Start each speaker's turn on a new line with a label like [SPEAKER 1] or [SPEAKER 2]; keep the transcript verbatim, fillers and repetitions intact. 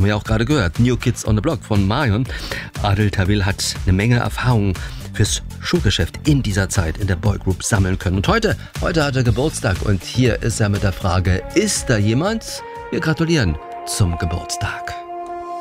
[SPEAKER 1] haben wir auch gerade gehört. New Kids on the Block von Marion. Adel Tawil hat eine Menge Erfahrung fürs Showgeschäft in dieser Zeit in der Boygroup sammeln können. Und heute, heute hat er Geburtstag und hier ist er mit der Frage, ist da jemand? Wir gratulieren zum Geburtstag.